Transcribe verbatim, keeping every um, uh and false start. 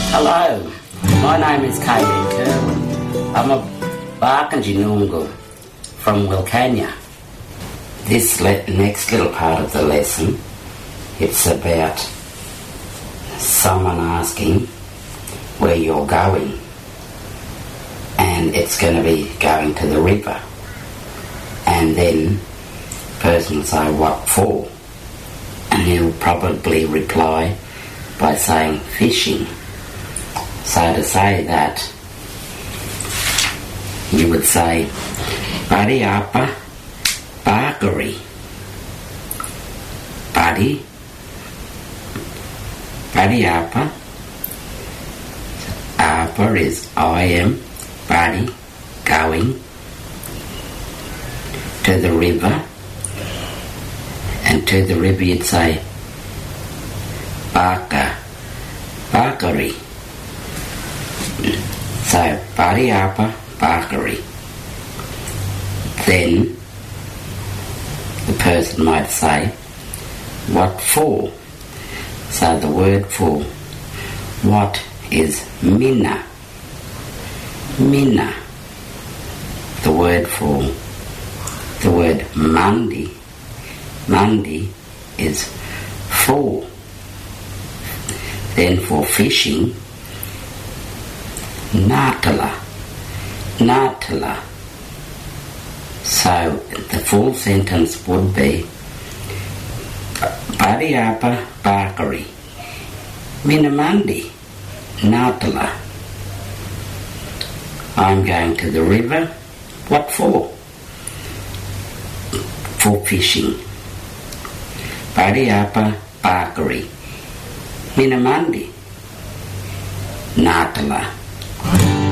Hello, my name is K D Kerwin. I'm a Barkindji Noongar from Wilcannia. This le- next little part of the lesson, it's about someone asking where you're going, and it's going to be going to the river, and then the person will say, what for? And he'll probably reply by saying fishing. So to say that, you would say Buddy Apa Barkery. Buddy Buddy Apa. Apa is I am. Buddy going to the river, and to the river you'd say Barker Barkery. So Buddy Apa Barkery. Then the person might say, what for? So the word for what is Minna. Minna. The word for the word Monday. Monday is for. Then for fishing, Natala. Natala. So the full sentence would be Buddy Apa Barkery. Minamandi. Natala. I'm going to the river. What for? For fishing. Buddy Apa Barkery. Minamandi. Natala.